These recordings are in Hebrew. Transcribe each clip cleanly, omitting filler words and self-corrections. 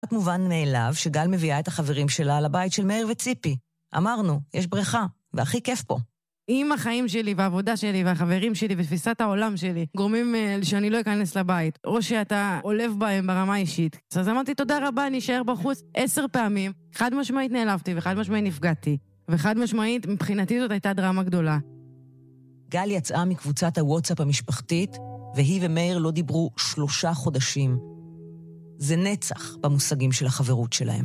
מובן מאליו שגל מביאה את החברים שלה לבית של מאיר וציפי. אמרנו, יש בריכה, והכי כיף פה. אם החיים שלי והעבודה שלי והחברים שלי ותפיסת העולם שלי גורמים שאני לא אכנס לבית, או שאתה עולב בהם ברמה אישית, אז אמרתי תודה רבה, אני אשאר בחוץ 10 פעמים, חד משמעית נעלבתי וחד משמעית נפגעתי, וחד משמעית מבחינתי זאת הייתה דרמה גדולה. גל יצאה מקבוצת הוואטסאפ המשפחתית, והיא ומאיר לא דיברו 3 חודשים. זה נצח במושגים של החברות שלהם.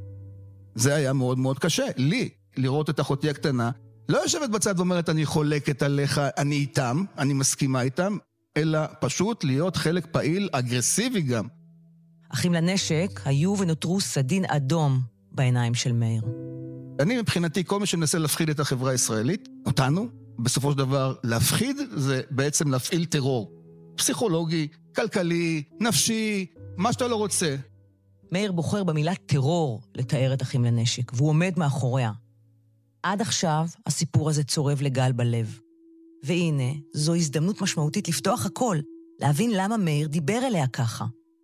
זה היה מאוד מאוד קשה, לי, לראות את אחותי הקטנה, לא יושבת בצד ואומרת אני חולקת עליך, אני איתם, אני מסכימה איתם, אלא פשוט להיות חלק פעיל, אגרסיבי גם. אחים לנשק היו ונותרו סדין אדום בעיניים של מאיר. אני מבחינתי, כל מי שמנסה להפחיד את החברה הישראלית, אותנו, בסופו של דבר, להפחיד זה בעצם להפעיל טרור. פסיכולוגי, כלכלי, נפשי, מה שאתה לא רוצה. מאיר בוחר במילה טרור לתאר את אחים לנשק, והוא עומד מאחוריה. עד עכשיו הסיפור הזה צורב לגל בלב. והנה, זו הזדמנות משמעותית לפתוח הכל, להבין למה מאיר דיבר אליה ככה.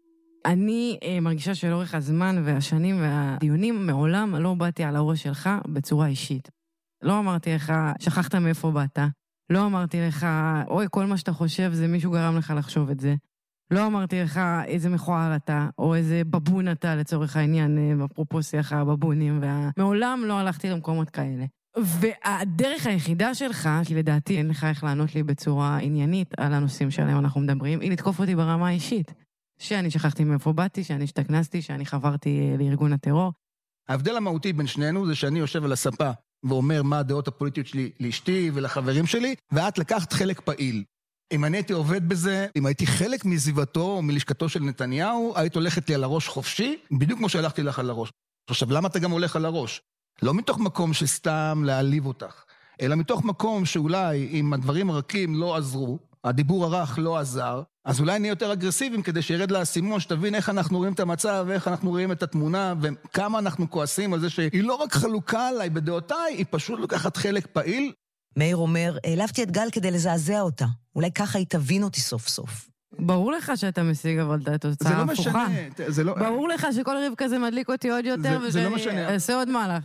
אני מרגישה שלאורך הזמן והשנים והדיונים מעולם לא באתי על הראש שלך בצורה אישית. לא אמרתי לך, שכחת מאיפה באת. לא אמרתי לך, אוי, כל מה שאתה חושב זה מישהו גרם לך לחשוב את זה. לא אמרתי לך איזה מכוער אתה, או איזה בבון אתה לצורך העניין, אפרופו שיח הבבונים, מעולם לא הלכתי למקומות כאלה. והדרך היחידה שלך, כי לדעתי אין לך איך לענות לי בצורה עניינית על הנושאים שעליהם אנחנו מדברים, היא לתקוף אותי ברמה האישית. שאני שכחתי מאיפה באתי, שאני השתכנסתי, שאני חברתי לארגון הטרור. ההבדל המהותי בין שנינו זה שאני יושב על הספה ואומר מה הדעות הפוליטיות שלי לאשתי ולחברים שלי, ואת לקחת חלק פעיל. אם אני הייתי עובד בזה, אם הייתי חלק מסביבתו או מלשכתו של נתניהו, היית הולכת לי על הראש חופשי, בדיוק כמו שהלכתי לך על הראש. עכשיו, למה אתה גם הולך על הראש? לא מתוך מקום שסתם להעליב אותך, אלא מתוך מקום שאולי אם הדברים הרכים לא עזרו, הדיבור הרך לא עזר, אז אולי נהיה יותר אגרסיביים כדי שירד לאסימון, שתבין איך אנחנו רואים את המצב, ואיך אנחנו רואים את התמונה, וכמה אנחנו כועסים על זה שהיא לא רק חלוקה עליי בדעותיי, היא פשוט לוקחת חלק פעיל. מאיר אומר, העלבתי את גל כדי לזעזע אותה. אולי ככה היא תבין אותי סוף סוף. ברור לך שאתה משיג אבל את התוצאה ההפוכה. זה לא משנה. ברור לך שכל ריב כזה מדליק אותי עוד יותר, זה לא משנה. ועושה עוד מהלך.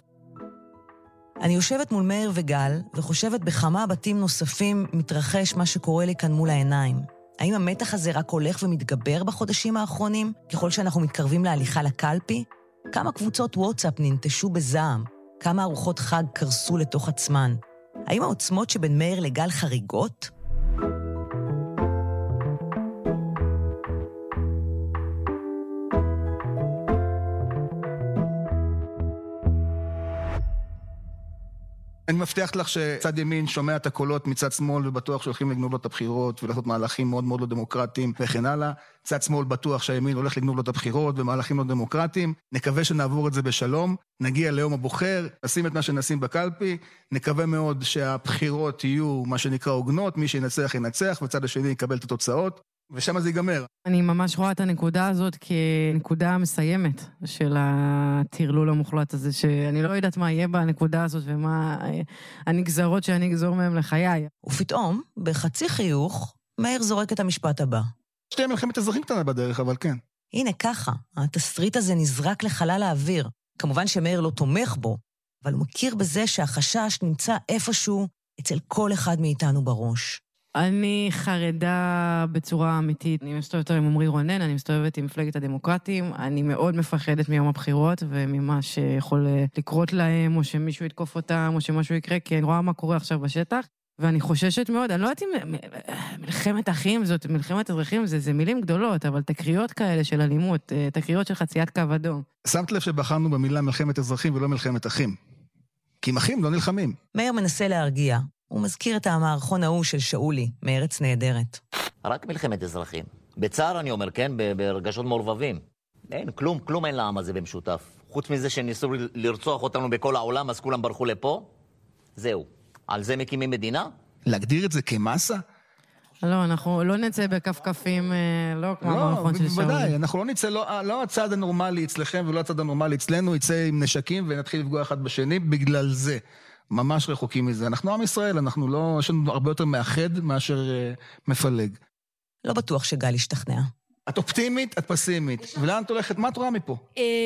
אני יושבת מול מאיר וגל, וחושבת בכמה בתים נוספים מתרחש מה שקורה לי כאן מול העיניים. האם המתח הזה רק הולך ומתגבר בחודשים האחרונים, ככל שאנחנו מתקרבים להליכה לקלפי? כמה קבוצות וואטסאפ ננטשו בזעם? כמה ארוחות חג קרסו לתוך עצמן? האם העוצמות שבין מאיר לגל חריגות? אני מבטיח לך שצד ימין שומע את הקולות מצד שמאל ובטוח שהולכים לגנוב לו את הבחירות ולעשות מהלכים מאוד מאוד לא דמוקרטיים וכן הלאה. צד שמאל בטוח שהימין הולך לגנוב לו את הבחירות ומהלכים לא דמוקרטיים. נקווה שנעבור את זה בשלום, נגיע ליום הבוחר, נשים את מה שנשים בקלפי, נקווה מאוד שהבחירות יהיו מה שנקרא הוגנות, מי שינצח ינצח וצד השני יקבל את התוצאות. ושם זה ייגמר. אני ממש רואה את הנקודה הזאת כנקודה מסיימת של התרלול המוחלט הזה, שאני לא יודעת מה יהיה בנקודה הזאת ומה הנגזרות שאני אגזור מהם לחיי. ופתאום, בחצי חיוך, מאיר זורק את המשפט הבא. שתהיה מלחמת אזרחים קטנה בדרך, אבל כן. הנה ככה, התסריט הזה נזרק לחלל האוויר. כמובן שמאיר לא תומך בו, אבל הוא מכיר בזה שהחשש נמצא איפשהו אצל כל אחד מאיתנו בראש. אני חרדה בצורה אמיתית. אני מסתובבת עם עמרי רונן, אני מסתובבת עם מפלגת הדמוקרטים, אני מאוד מפחדת מיום הבחירות וממה שיכול לקרות להם, או שמישהו יתקוף אותם, או שמשהו יקרה, כי אני רואה מה קורה עכשיו בשטח, ואני חוששת מאוד. אני לא יודעת אם מלחמת אחים, זאת מלחמת אזרחים, זה מילים גדולות, אבל תקריות כאלה של אלימות, תקריות של חציית קו אדום. שמת לב שבחרנו במילה מלחמת אזרחים ולא מלחמת אחים. כי עם אחים לא נלחמים. מאיר מנסה להרגיע. הוא מזכיר את המערכון ההוא של שאולי, מארץ נהדרת. רק מלחמת אזרחים. בצער אני אומר, כן, ברגשות מעורבבים. אין, כלום אין לעם הזה במשותף. חוץ מזה שניסו לרצוח אותנו בכל העולם, אז כולם ברחו לפה. זהו. על זה מקימים מדינה? להגדיר את זה כמסה? לא, אנחנו לא נצא בכפכפים, לא כמו המערכון של שאולי. בוודאי, אנחנו לא נצא, לא הצד הנורמלי אצלכם ולא הצד הנורמלי אצלנו, יצא עם נשקים ונתחיל לפגוע אחד בשני בגלל זה. ממש רחוקים מזה. אנחנו עם ישראל, אנחנו לא, יש לנו הרבה יותר מאחד מאשר מפלג. לא בטוח שגל ישתכנע. את אופטימית, את פסימית. ולאן את הולכת? מה את רואה מפה?